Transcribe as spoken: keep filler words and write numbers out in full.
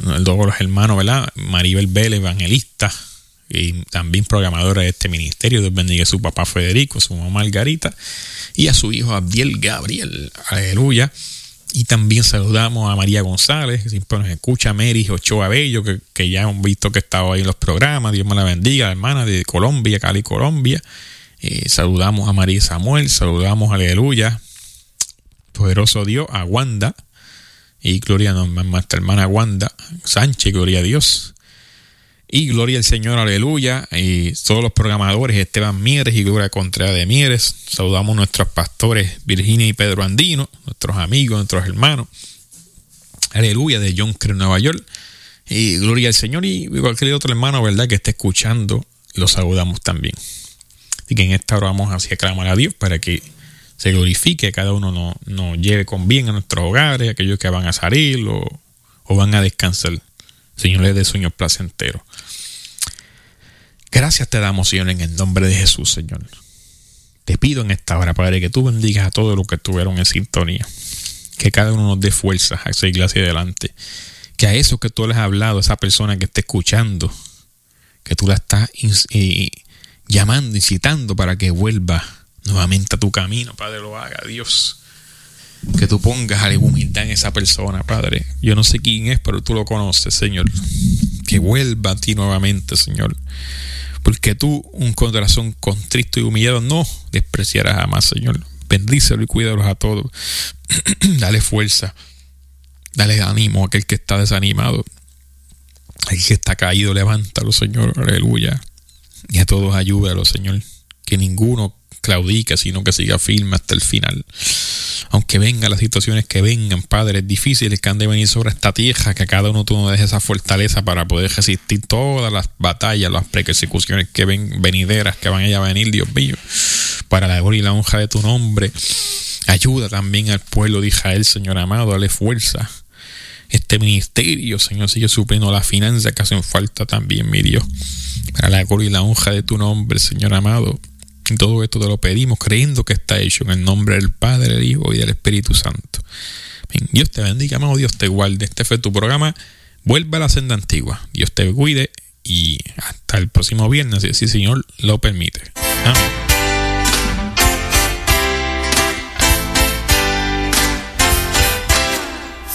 todos los hermanos, ¿verdad? Maribel Vélez, evangelista, y también programadora de este ministerio. Dios bendiga a su papá Federico, a su mamá Margarita y a su hijo Abdiel Gabriel. Aleluya. Y también saludamos a María González, que siempre nos escucha, Mary Ochoa Bello, que, que ya hemos visto que estaba ahí en los programas. Dios me la bendiga, la hermana de Colombia, Cali, Colombia. Eh, saludamos a María Samuel, saludamos, aleluya, poderoso Dios, a Wanda. Y gloria a nuestra hermana Wanda Sánchez, gloria a Dios. Y gloria al Señor, aleluya. Y todos los programadores, Esteban Mieres y Gloria Contreras de Mieres. Saludamos a nuestros pastores Virginia y Pedro Andino, nuestros amigos, nuestros hermanos. Aleluya, de John Cree, Nueva York. Y gloria al Señor. Y cualquier otro hermano, ¿verdad?, que esté escuchando, lo saludamos también. Así que en esta hora vamos así a clamar a Dios para que se glorifique, cada uno nos, nos lleve con bien a nuestros hogares, aquellos que van a salir o, o van a descansar. Señor, les dé sueños placenteros. Gracias te damos, Señor, en el nombre de Jesús, Señor. Te pido en esta hora, Padre, que tú bendigas a todos los que estuvieron en sintonía. Que cada uno nos dé fuerzas a seguir hacia adelante. Que a eso que tú les has hablado, a esa persona que esté escuchando, que tú la estás eh, llamando, incitando para que vuelva nuevamente a tu camino, Padre, lo haga, Dios. Que tú pongas algo humildad en esa persona, Padre. Yo no sé quién es, pero tú lo conoces, Señor. Que vuelva a ti nuevamente, Señor. Porque tú, un corazón contrito y humillado, no despreciarás jamás, Señor. Bendícelo y cuídalos a todos. Dale fuerza. Dale ánimo a aquel que está desanimado. A aquel que está caído, levántalo, Señor. Aleluya. Y a todos ayúdalo, Señor. Que ninguno claudica, sino que siga firme hasta el final. Aunque vengan las situaciones que vengan, Padre, difíciles que han de venir sobre esta tierra, que a cada uno tú nos dejes esa fortaleza para poder resistir todas las batallas, las persecuciones que ven venideras, que van a venir, Dios mío, para la gloria y la honra de tu nombre. Ayuda también al pueblo de Israel, Señor amado, dale fuerza. Este ministerio, Señor, sigue supliendo las finanzas que hacen falta también, mi Dios, para la gloria y la honra de tu nombre, Señor amado. Todo esto te lo pedimos creyendo que está hecho en el nombre del Padre, del Hijo y del Espíritu Santo. Dios te bendiga, amado, Dios te guarde. Este fue tu programa. Vuelve a la senda antigua. Dios te cuide y hasta el próximo viernes, si el Señor lo permite. Amén.